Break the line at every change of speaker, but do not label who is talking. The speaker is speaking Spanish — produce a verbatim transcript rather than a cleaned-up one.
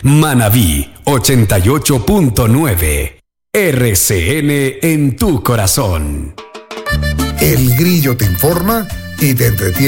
Manabí ochenta y ocho punto nueve. R C N en tu corazón.
El Grillo te informa y te entretiene.